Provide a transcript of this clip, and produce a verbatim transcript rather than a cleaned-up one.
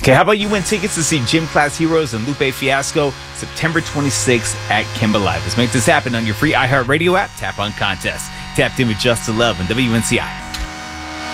Okay, how about you win tickets to see Gym Class Heroes and Lupe Fiasco September twenty-sixth at Kimba Live? Let's make this happen on your free iHeartRadio app. Tap on contest. Tapped in with Just to Love and W N C I.